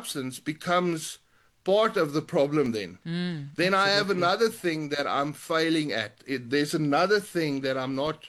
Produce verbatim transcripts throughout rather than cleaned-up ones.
substance becomes part of the problem then. Mm, then I have absolutely. another thing that I'm failing at. It, there's another thing that I'm not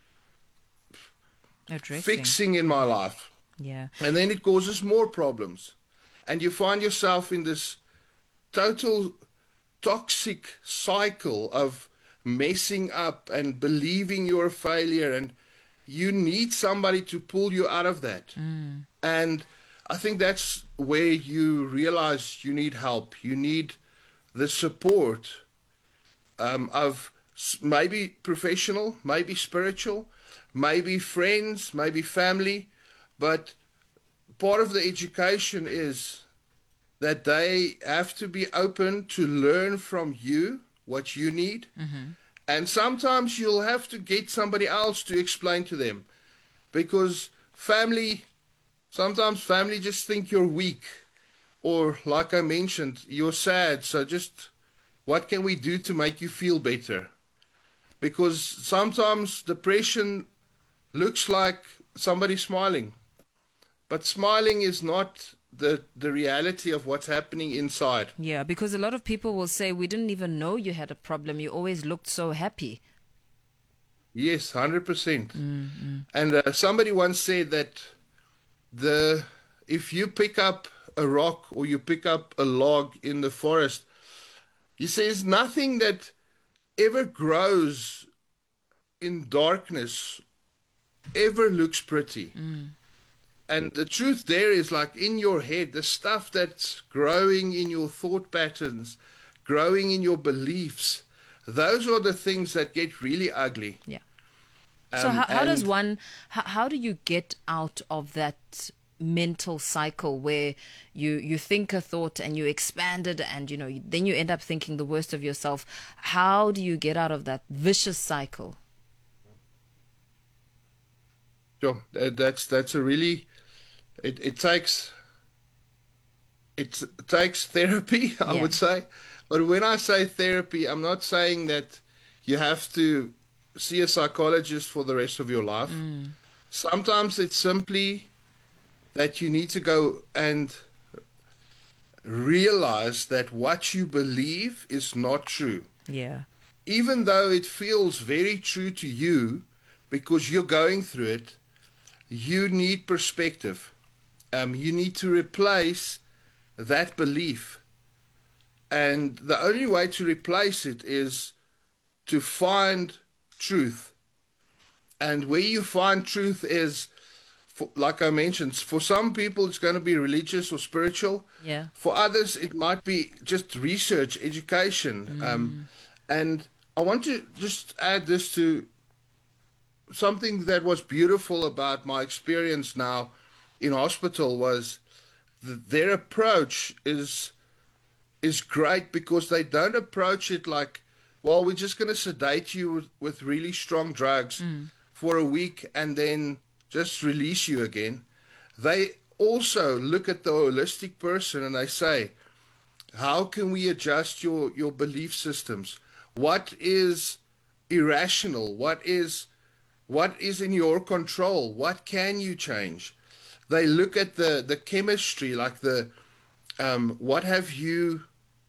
Addressing. fixing in my life. Yeah. And then it causes more problems. And you find yourself in this total toxic cycle of messing up and believing you're a failure, and you need somebody to pull you out of that. Mm. And I think that's where you realize you need help. You need the support um, of s- maybe professional, maybe spiritual, maybe friends, maybe family, but part of the education is that they have to be open to learn from you what you need. Mm-hmm. And sometimes you'll have to get somebody else to explain to them, because family, sometimes family just think you're weak, or like I mentioned, you're sad. So just what can we do to make you feel better? Because sometimes depression looks like somebody smiling, but smiling is not the the reality of what's happening inside. Yeah, because a lot of people will say, we didn't even know you had a problem. You always looked so happy. Yes, one hundred percent. Mm-hmm. And uh, somebody once said that the if you pick up a rock or you pick up a log in the forest, he says nothing that ever grows in darkness ever looks pretty. Mm. And the truth there is, like in your head, the stuff that's growing in your thought patterns, growing in your beliefs, those are the things that get really ugly. Yeah. Um, So how, how does and one, how, how do you get out of that mental cycle where you, you think a thought and you expand it, and, you know, then you end up thinking the worst of yourself? How do you get out of that vicious cycle? Sure, that- that's that's a really it, it takes it takes therapy, I Yeah. would say. But when I say therapy, I'm not saying that you have to see a psychologist for the rest of your life. Mm. Sometimes it's simply that you need to go and realize that what you believe is not true. Yeah. Even though it feels very true to you because you're going through it, you need perspective. Um, you need to replace that belief. And the only way to replace it is to find truth. And where you find truth is, for, like I mentioned, for some people it's going to be religious or spiritual. Yeah. For others, it might be just research, education. Mm. Um, and I want to just add this to something that was beautiful about my experience now in hospital was th- their approach is is great, because they don't approach it like, well, we're just going to sedate you with, with really strong drugs Mm. for a week and then just release you again. They also look at the holistic person and they say, how can we adjust your, your belief systems? What is irrational? What is what is in your control? What can you change? They look at the, the chemistry, like the um, what have you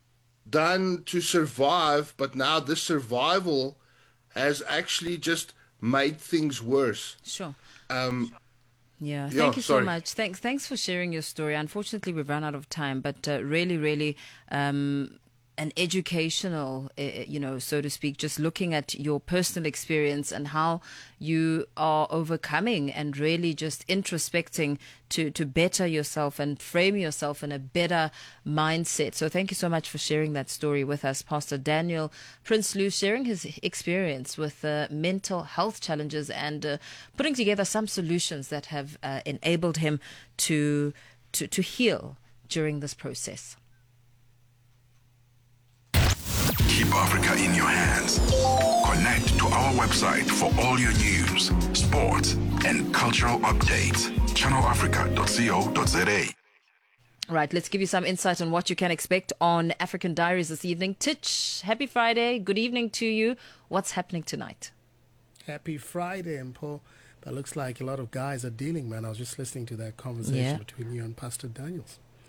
done to survive, but now this survival has actually just made things worse. Sure. Um, Yeah, yeah, thank you so sorry. much. Thanks, thanks for sharing your story. Unfortunately, we've run out of time, but uh, really, really, um, an educational, uh, you know, so to speak, just looking at your personal experience and how you are overcoming and really just introspecting to, to better yourself and frame yourself in a better mindset. So thank you so much for sharing that story with us, Pastor Daniel Prinsloo, sharing his experience with uh, mental health challenges and uh, putting together some solutions that have uh, enabled him to, to, to heal during this process. Keep Africa in your hands. Connect to our website for all your news, sports, and cultural updates. channel africa dot co dot za. Right, let's give you some insight on what you can expect on African Diaries this evening. Titch, happy Friday. Good evening to you. What's happening tonight? Happy Friday, and Paul. That looks like a lot of guys are dealing, man. I was just listening to that conversation Yeah. between you and Pastor Daniels.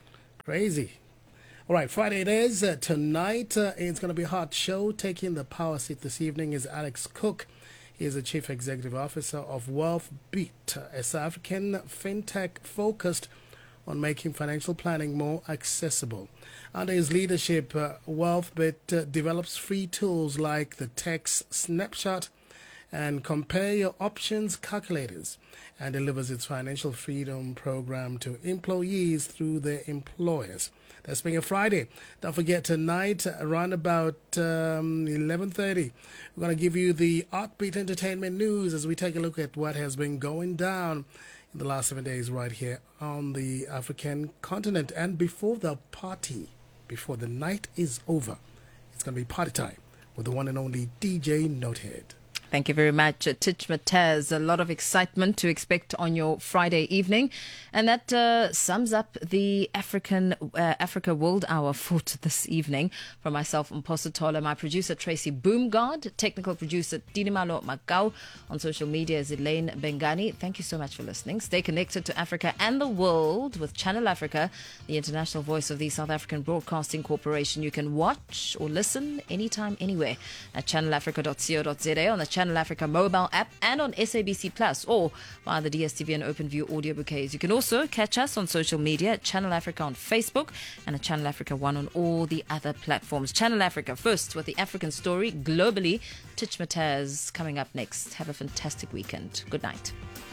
Crazy. All right, Friday it is. Uh, tonight, uh, it's going to be a hot show. Taking the power seat this evening is Alex Cook. He is the Chief Executive Officer of WealthBeat, a South African fintech focused on making financial planning more accessible. Under his leadership, uh, WealthBeat uh, develops free tools like the Tax Snapshot and Compare Your Options calculators, and delivers its financial freedom program to employees through their employers. That's being a Friday. Don't forget, tonight around about um, eleven thirty, we're going to give you the Artbeat Entertainment News as we take a look at what has been going down in the last seven days right here on the African continent. And before the party, before the night is over, it's going to be party time with the one and only D J Notehead. Thank you very much, uh, Titch Mataz. A lot of excitement to expect on your Friday evening. And that uh, sums up the African uh, Africa World Hour for this evening. From myself, Mposa Tola, my producer, Tracy Boomgard, technical producer, Dinimalo Macau. On social media is Elaine Bengani. Thank you so much for listening. Stay connected to Africa and the world with Channel Africa, the international voice of the South African Broadcasting Corporation. You can watch or listen anytime, anywhere at channel africa dot co dot za, on the Channel Africa mobile app, and on S A B C Plus, or via the D S T V and OpenView audio bouquets. You can also catch us on social media at Channel Africa on Facebook and at Channel Africa One on all the other platforms. Channel Africa first with the African story globally. Titch Mataz coming up next. Have a fantastic weekend. Good night.